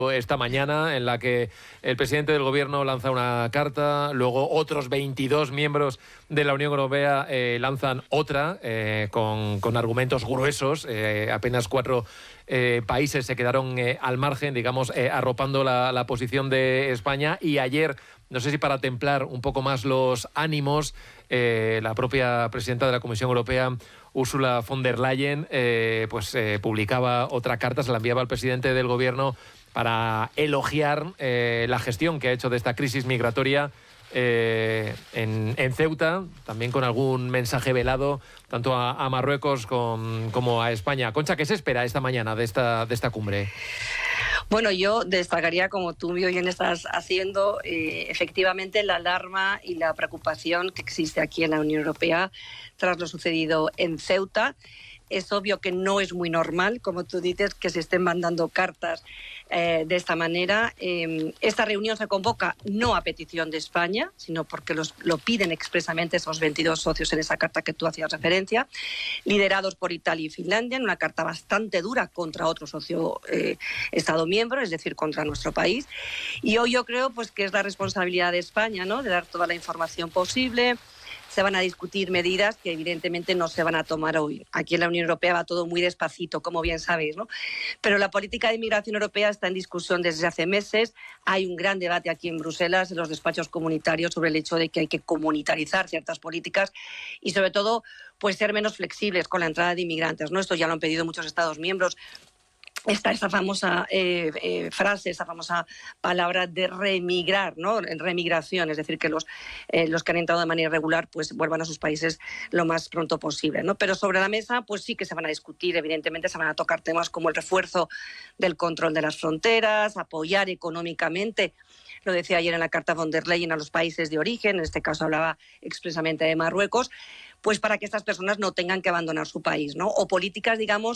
esta mañana, en la que el presidente del gobierno lanza una carta, luego otros 22 miembros de la Unión Europea lanzan otra con argumentos gruesos. Apenas 4 países se quedaron al margen, digamos, arropando la posición de España. Y ayer, no sé si para templar un poco más los ánimos, la propia presidenta de la Comisión Europea, Ursula von der Leyen, publicaba otra carta, se la enviaba al presidente del gobierno para elogiar la gestión que ha hecho de esta crisis migratoria en Ceuta, también con algún mensaje velado tanto a Marruecos como a España. Concha, ¿qué se espera esta mañana de esta cumbre? Bueno, yo destacaría, como tú bien estás haciendo, efectivamente la alarma y la preocupación que existe aquí en la Unión Europea tras lo sucedido en Ceuta. Es obvio que no es muy normal, como tú dices, que se estén mandando cartas de esta manera. Esta reunión se convoca no a petición de España, sino porque lo piden expresamente esos 22 socios en esa carta que tú hacías referencia, liderados por Italia y Finlandia, en una carta bastante dura contra otro socio Estado miembro, es decir, contra nuestro país. Y hoy yo creo que es la responsabilidad de España, ¿no?, de dar toda la información posible. Se van a discutir medidas que evidentemente no se van a tomar hoy. Aquí en la Unión Europea va todo muy despacito, como bien sabéis, ¿no? Pero la política de inmigración europea está en discusión desde hace meses. Hay un gran debate aquí en Bruselas, en los despachos comunitarios, sobre el hecho de que hay que comunitarizar ciertas políticas y, sobre todo, ser menos flexibles con la entrada de inmigrantes, ¿no? Esto ya lo han pedido muchos Estados miembros. Está esa famosa frase, esa famosa palabra de remigrar, ¿no? Remigración, es decir, que los que han entrado de manera irregular vuelvan a sus países lo más pronto posible, ¿no? Pero sobre la mesa sí que se van a discutir, evidentemente se van a tocar temas como el refuerzo del control de las fronteras, apoyar económicamente, lo decía ayer en la carta von der Leyen, a los países de origen, en este caso hablaba expresamente de Marruecos, para que estas personas no tengan que abandonar su país, ¿no? O políticas, digamos,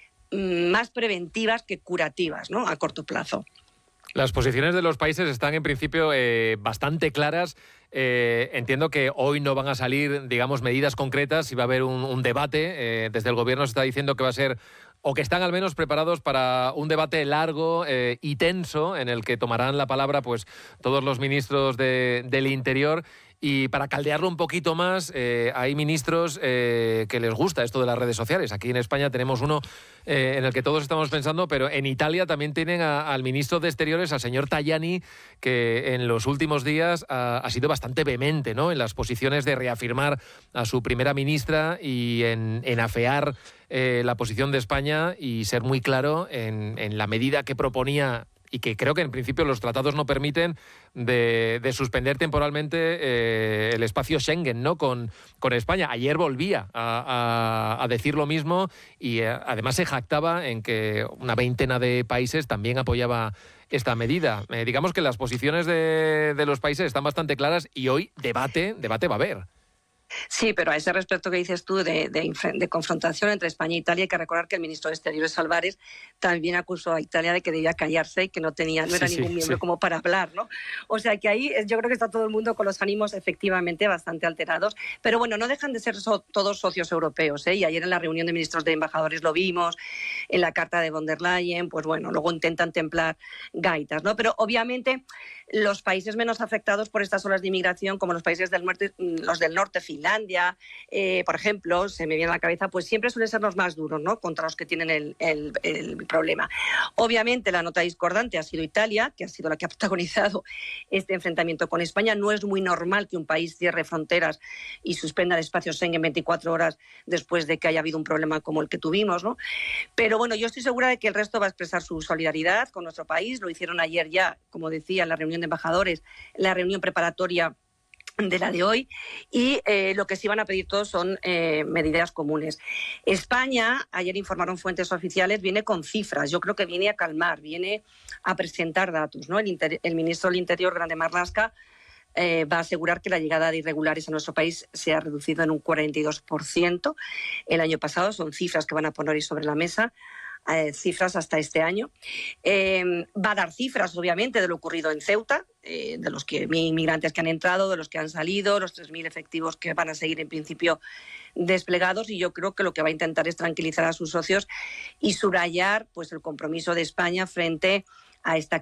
más preventivas que curativas, ¿no?, a corto plazo. Las posiciones de los países están en principio bastante claras. Entiendo que hoy no van a salir, digamos, medidas concretas y va a haber un debate. Desde el gobierno se está diciendo que va a ser, o que están al menos preparados para un debate largo y tenso, en el que tomarán la palabra todos los ministros del Interior. Y para caldearlo un poquito más, hay ministros que les gusta esto de las redes sociales. Aquí en España tenemos uno en el que todos estamos pensando, pero en Italia también tienen al ministro de Exteriores, al señor Tajani, que en los últimos días ha sido bastante vehemente, ¿no?, en las posiciones de reafirmar a su primera ministra y en afear la posición de España y ser muy claro en la medida que proponía, y que creo que en principio los tratados no permiten, de suspender temporalmente el espacio Schengen, ¿no?, con España. Ayer volvía a decir lo mismo y además se jactaba en que una veintena de países también apoyaba esta medida. Digamos que las posiciones de los países están bastante claras y hoy debate va a haber. Sí, pero a ese respecto que dices tú de confrontación entre España e Italia, hay que recordar que el ministro de Exteriores, Álvarez, también acusó a Italia de que debía callarse y que no era ningún miembro como para hablar, ¿no? O sea que ahí yo creo que está todo el mundo con los ánimos efectivamente bastante alterados, pero bueno, no dejan de ser todos socios europeos, ¿eh? Y ayer en la reunión de ministros de embajadores lo vimos, en la carta de von der Leyen, luego intentan templar gaitas, ¿no? Pero obviamente los países menos afectados por estas olas de inmigración, como los países los del norte, Finlandia, por ejemplo, se me viene a la cabeza, siempre suelen ser los más duros, ¿no?, contra los que tienen el problema. Obviamente la nota discordante ha sido Italia, que ha sido la que ha protagonizado este enfrentamiento con España. No es muy normal que un país cierre fronteras y suspenda el espacio Schengen 24 horas después de que haya habido un problema como el que tuvimos, ¿no? Pero bueno, yo estoy segura de que el resto va a expresar su solidaridad con nuestro país. Lo hicieron ayer ya, como decía, en la reunión de embajadores, la reunión preparatoria de la de hoy, y lo que sí van a pedir todos son medidas comunes. España, ayer informaron fuentes oficiales, viene con cifras. Yo creo que viene a calmar, viene a presentar datos, ¿no? El ministro del Interior, Grande Marlaska, va a asegurar que la llegada de irregulares a nuestro país se ha reducido en un 42% el año pasado. Son cifras que van a poner ahí sobre la mesa. Cifras hasta este año. Va a dar cifras, obviamente, de lo ocurrido en Ceuta, de los inmigrantes que han entrado, de los que han salido, los 3.000 efectivos que van a seguir en principio desplegados, y yo creo que lo que va a intentar es tranquilizar a sus socios y subrayar el compromiso de España frente a esta